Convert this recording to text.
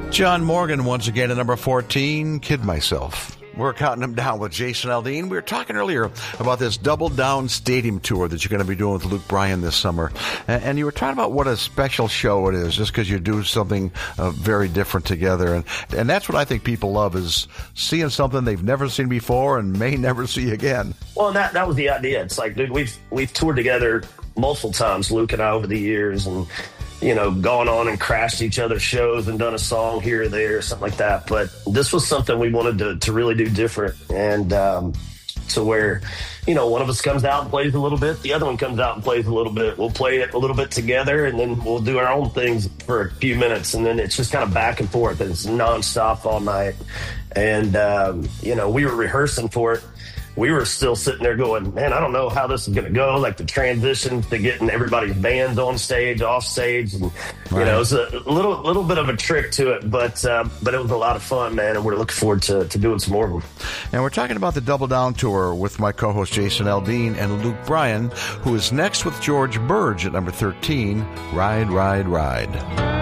John Morgan once again at number 14, Kid Myself. We're counting them down with Jason Aldean. We were talking earlier about this Double Down Stadium tour that you're going to be doing with Luke Bryan this summer. And you were talking about what a special show it is just because you do something very different together. And that's what I think people love is seeing something they've never seen before and may never see again. Well, that was the idea. It's like, dude, we've toured together multiple times, Luke and I, over the years, and gone on and crashed each other's shows and done a song here or there or something like that. But this was something we wanted to really do different. And to where, one of us comes out and plays a little bit. The other one comes out and plays a little bit. We'll play it a little bit together, and then we'll do our own things for a few minutes. And then it's just kind of back and forth. It's nonstop all night. And, we were rehearsing for it. We were still sitting there going, man, I don't know how this is going to go. Like the transition to getting everybody's bands on stage, off stage. And, it's a little bit of a trick to it, but it was a lot of fun, man. And we're looking forward to doing some more of them. And we're talking about the Double Down Tour with my co-host Jason Aldean and Luke Bryan, who is next with George Burge at number 13, Ride, Ride, Ride.